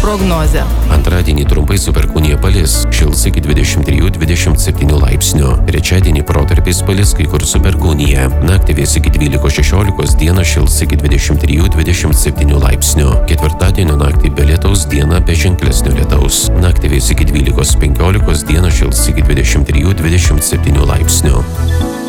prognozė. Antradienį trumpai su perkūnija palis, šils iki 23–27 laipsnių. Trečiadienį protarpiais palis kai kur su perkūnija. Naktį vės iki 12–16, dieną šils iki 23–27 laipsnių. Ketvirtadienio naktį be lietaus, dieną be ženklesnio lietaus. Naktį vės iki 12–15, dieną šils iki 23–27 laipsnių.